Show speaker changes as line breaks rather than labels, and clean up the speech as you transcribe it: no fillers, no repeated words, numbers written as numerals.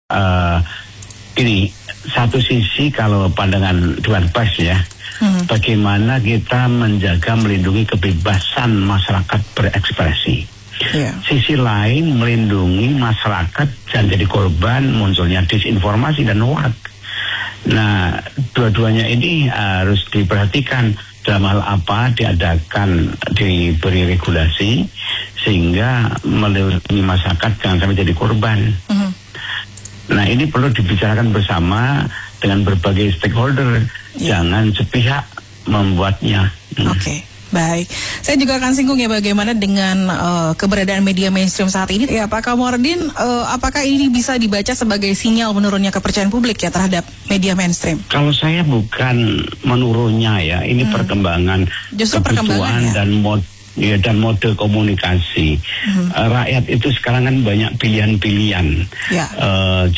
ini satu sisi kalau pandangan Dewan Pers ya, bagaimana kita menjaga melindungi kebebasan masyarakat berekspresi. Sisi lain melindungi masyarakat dan jadi korban munculnya disinformasi dan hoax. Nah, dua-duanya ini harus diperhatikan dalam hal apa diberi regulasi sehingga melindungi masyarakat jangan sampai jadi korban. Nah, ini perlu dibicarakan bersama dengan berbagai stakeholder, jangan sepihak membuatnya.
Oke. Baik, saya juga akan singgung ya bagaimana dengan keberadaan media mainstream saat ini. Ya, Pak Kamarudin, apakah ini bisa dibaca sebagai sinyal menurunnya kepercayaan publik ya terhadap media mainstream?
Kalau saya bukan menurunnya ya, ini perkembangan kebutuhan dan mode komunikasi. Rakyat itu sekarang kan banyak pilihan-pilihan.